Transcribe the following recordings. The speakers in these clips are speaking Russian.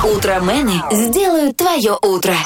Утромены сделают твое утро.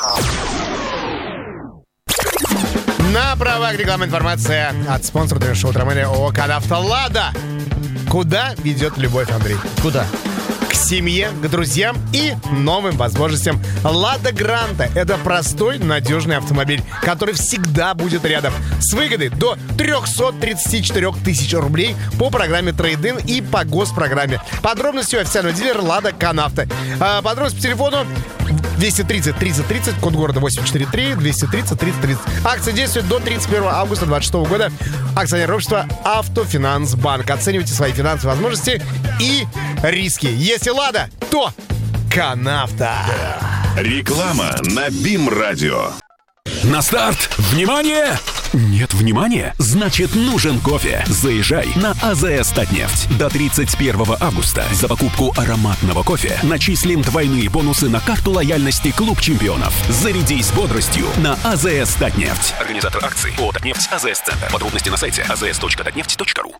На правах рекламная информация от спонсора шоу «Утромены» ООО «Канавто» «Лада». Куда ведет любовь, Андрей? Куда? К семье, к друзьям и новым возможностям. «Лада Гранта» — это простой, надежный автомобиль, который всегда будет рядом. С выгодой до 334 тысяч рублей по программе трейд-ин и по госпрограмме. Подробности у официального дилера «Лада Канавто». Подробности по телефону 230 30 30, код города 843, 230 30 30. Акция действует до 31 августа 2026 года. Акционерное общество «Автофинансбанк». Оценивайте свои финансовые возможности и риски. Если «Лада», то «Канавто». Реклама на БИМ-радио. На старт! Внимание! Нет внимания? Значит, нужен кофе. Заезжай на АЗС «Татнефть». До 31 августа за покупку ароматного кофе начислим двойные бонусы на карту лояльности «Клуб чемпионов». Зарядись бодростью на АЗС «Татнефть». Организатор акции ООО «Татнефть», АЗС Центр. Подробности на сайте azs.tatneft.ru.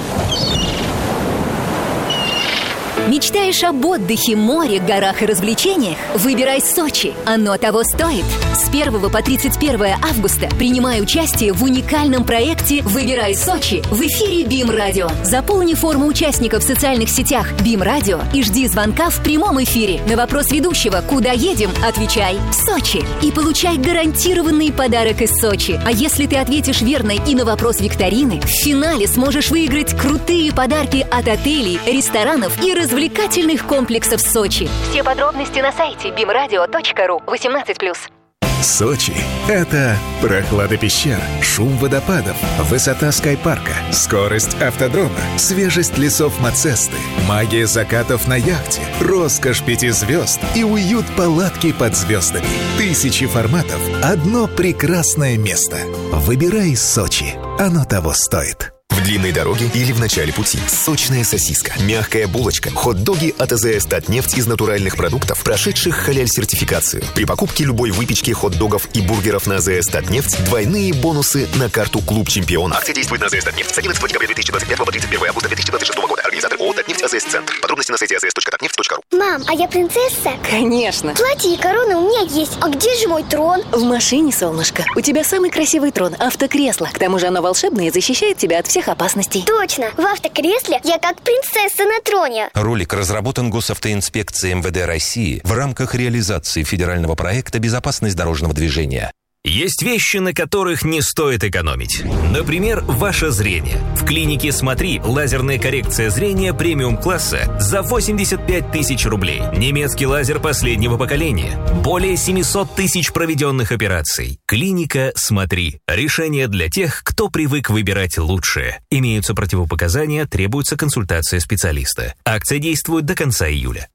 Мечтаешь об отдыхе, море, горах и развлечениях? Выбирай Сочи. Оно того стоит. С 1 по 31 августа принимай участие в уникальном проекте «Выбирай Сочи» в эфире БИМ-радио. Заполни форму участников в социальных сетях БИМ-радио и жди звонка в прямом эфире. На вопрос ведущего «Куда едем?» отвечай «Сочи» и получай гарантированный подарок из Сочи. А если ты ответишь верно и на вопрос викторины, в финале сможешь выиграть крутые подарки от отелей, ресторанов и развлекательных комплексов Сочи. Все подробности на сайте bimradio.ru. 18+. Сочи – это прохлада пещер, шум водопадов, высота скайпарка, скорость автодрома, свежесть лесов Мацесты, магия закатов на яхте, роскошь 5 звезд и уют палатки под звездами. Тысячи форматов – одно прекрасное место. Выбирай Сочи. Оно того стоит. В длинной дороге или в начале пути. Сочная сосиска, мягкая булочка, хот-доги от АЗС «Татнефть» из натуральных продуктов, прошедших халяль-сертификацию. При покупке любой выпечки, хот-догов и бургеров на АЗС «Татнефть» двойные бонусы на карту «Клуб чемпионов». Акция действует на АЗС «Татнефть» с 11 декабря 2025 по 31 августа 2026 года. Организатор ООО «Татнефть», АЗС Центр. Подробности на сайте azs.tatneft.ru. Мам, а я принцесса? Конечно. Платье и корона у меня есть. А где же мой трон? В машине, солнышко. У тебя самый красивый трон – автокресло. К тому же оно волшебное и защищает тебя от всех опасностей. Точно! В автокресле я как принцесса на троне. Ролик разработан Госавтоинспекцией МВД России в рамках реализации федерального проекта «Безопасность дорожного движения». Есть вещи, на которых не стоит экономить. Например, ваше зрение. В клинике «Смотри» лазерная коррекция зрения премиум-класса за 85 тысяч рублей. Немецкий лазер последнего поколения. Более 700 тысяч проведенных операций. Клиника «Смотри». Решение для тех, кто привык выбирать лучшее. Имеются противопоказания, требуется консультация специалиста. Акция действует до конца июля.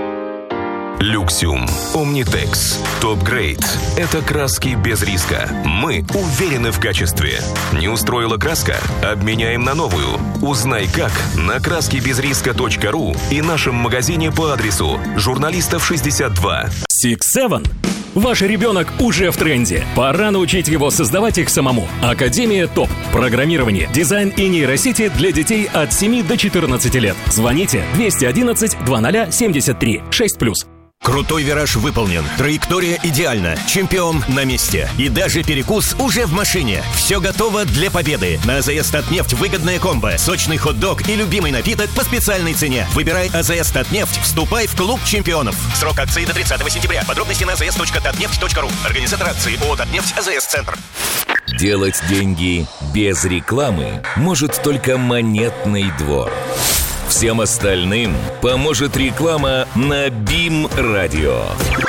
Люксиум. Омнитекс. Топ-грейд. Это краски без риска. Мы уверены в качестве. Не устроила краска? Обменяем на новую. Узнай как на краскибезриска.ру и нашем магазине по адресу Журналистов 62. Six Seven. Ваш ребенок уже в тренде. Пора научить его создавать их самому. Академия ТОП. Программирование, дизайн и нейросети для детей от 7 до 14 лет. Звоните 211 2073 6+. Крутой вираж выполнен, траектория идеальна, чемпион на месте. И даже перекус уже в машине. Все готово для победы. На АЗС «Татнефть» выгодная комбо, сочный хот-дог и любимый напиток по специальной цене. Выбирай АЗС «Татнефть», вступай в клуб чемпионов. Срок акции до 30 сентября. Подробности на azs.tatneft.ru. Организатор акции ООО «Татнефть», АЗС Центр. Делать деньги без рекламы может только Монетный двор. Всем остальным поможет реклама на БИМ-радио.